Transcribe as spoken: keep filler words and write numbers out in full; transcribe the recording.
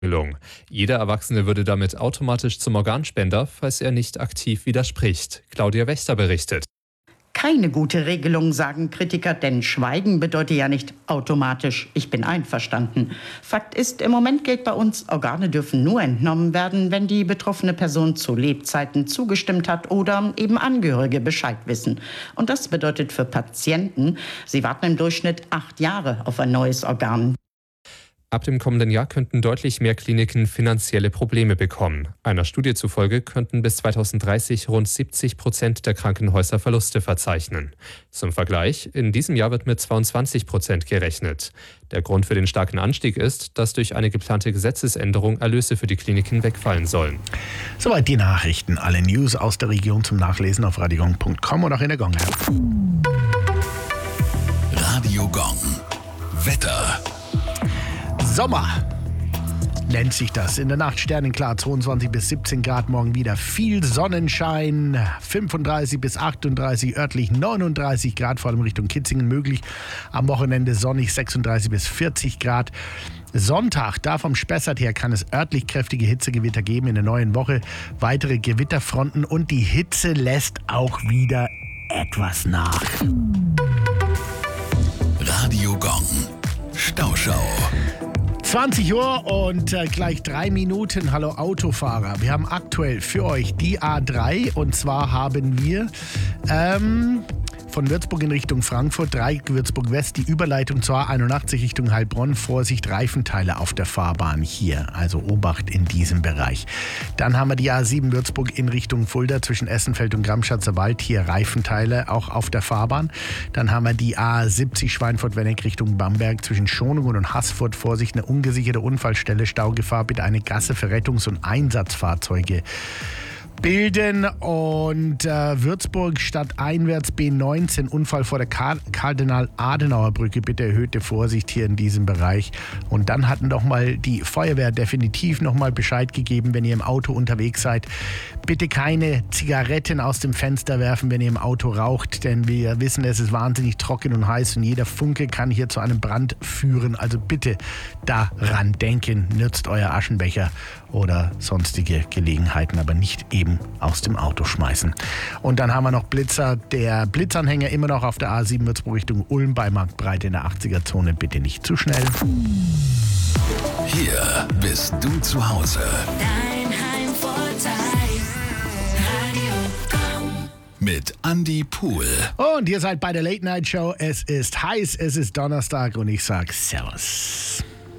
Regelung. Jeder Erwachsene würde damit automatisch zum Organspender, falls er nicht aktiv widerspricht. Claudia Wächter berichtet. Keine gute Regelung, sagen Kritiker, denn Schweigen bedeutet ja nicht automatisch, ich bin einverstanden. Fakt ist, im Moment gilt bei uns, Organe dürfen nur entnommen werden, wenn die betroffene Person zu Lebzeiten zugestimmt hat oder eben Angehörige Bescheid wissen. Und das bedeutet für Patienten, sie warten im Durchschnitt acht Jahre auf ein neues Organ. Ab dem kommenden Jahr könnten deutlich mehr Kliniken finanzielle Probleme bekommen. Einer Studie zufolge könnten bis zweitausenddreißig rund siebzig Prozent der Krankenhäuser Verluste verzeichnen. Zum Vergleich, in diesem Jahr wird mit zweiundzwanzig Prozent gerechnet. Der Grund für den starken Anstieg ist, dass durch eine geplante Gesetzesänderung Erlöse für die Kliniken wegfallen sollen. Soweit die Nachrichten. Alle News aus der Region zum Nachlesen auf radiogong punkt com und auch in der Gong-App. Radio Gong. Wetter. Sommer nennt sich das. In der Nacht sternenklar, zweiundzwanzig bis siebzehn Grad, morgen wieder viel Sonnenschein, fünfunddreißig bis achtunddreißig, örtlich neununddreißig Grad, vor allem Richtung Kitzingen möglich. Am Wochenende sonnig, sechsunddreißig bis vierzig Grad. Sonntag, da vom Spessart her kann es örtlich kräftige Hitzegewitter geben. In der neuen Woche weitere Gewitterfronten und die Hitze lässt auch wieder etwas nach. Radio Gong. Stauschau. zwanzig Uhr und äh, gleich drei Minuten. Hallo Autofahrer. Wir haben aktuell für euch die A drei und zwar haben wir ähm, von Würzburg in Richtung Frankfurt, Dreieck Würzburg West, die Überleitung zur A einundachtzig Richtung Heilbronn. Vorsicht, Reifenteile auf der Fahrbahn hier. Also Obacht in diesem Bereich. Dann haben wir die A sieben Würzburg in Richtung Fulda zwischen Essenfeld und Gramschatzer Wald. Hier Reifenteile auch auf der Fahrbahn. Dann haben wir die A siebzig Schweinfurt-Wenneck Richtung Bamberg zwischen Schonungen und Haßfurt. Vorsicht, eine ungesicherte Unfallstelle. Staugefahr, bitte eine Gasse für Rettungs- und Einsatzfahrzeuge bilden. Und äh, Würzburg stadteinwärts B neunzehn, Unfall vor der Kardinal-Adenauer-Brücke. Bitte erhöhte Vorsicht hier in diesem Bereich. Und dann hatten doch mal die Feuerwehr definitiv noch mal Bescheid gegeben, wenn ihr im Auto unterwegs seid. Bitte keine Zigaretten aus dem Fenster werfen, wenn ihr im Auto raucht, denn wir wissen, es ist wahnsinnig trocken und heiß und jeder Funke kann hier zu einem Brand führen. Also bitte daran denken, nutzt euer Aschenbecher oder sonstige Gelegenheiten, aber nicht eben aus dem Auto schmeißen. Und dann haben wir noch Blitzer. Der Blitzanhänger immer noch auf der A sieben Würzburg Richtung Ulm bei Marktbreite in der achtziger-Zone. Bitte nicht zu schnell. Hier bist du zu Hause. Dein Heimvorteil. Radio Gong. Mit Andy Pool. Und ihr seid bei der Late Night Show. Es ist heiß, es ist Donnerstag und ich sag Servus.